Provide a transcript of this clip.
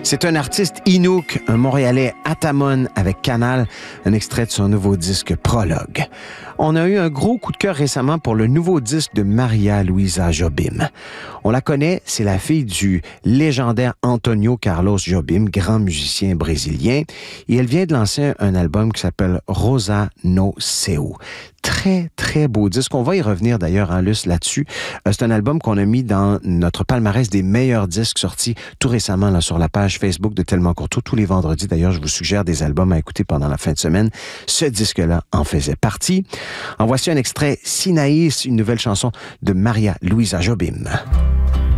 C'est un artiste Inuk, un Montréalais Atamon avec Canal, un extrait de son nouveau disque Prologue. On a eu un gros coup de cœur récemment pour le nouveau disque de Maria Luisa Jobim. On la connaît, c'est la fille du légendaire Antonio Carlos Jobim, grand musicien brésilien, et elle vient de lancer un album qui s'appelle Rosa no Seu. Très, très beau disque. On va y revenir d'ailleurs en Luce là-dessus. C'est un album qu'on a mis dans notre palmarès des meilleurs disques sortis tout récemment là, sur la page Facebook de Tellement Courtois. Tous les vendredis, d'ailleurs, je vous suggère des albums à écouter pendant la fin de semaine. Ce disque-là en faisait partie. En voici un extrait, Sinaïs, une nouvelle chanson de Maria Luisa Jobim.